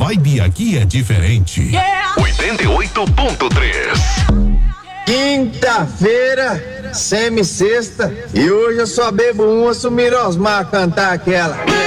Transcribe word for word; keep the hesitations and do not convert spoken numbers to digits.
vibe aqui é diferente. Yeah. oitenta e oito ponto três. Quinta-feira, semi-sexta, e hoje eu só bebo uma, Sumirosmar cantar aquela.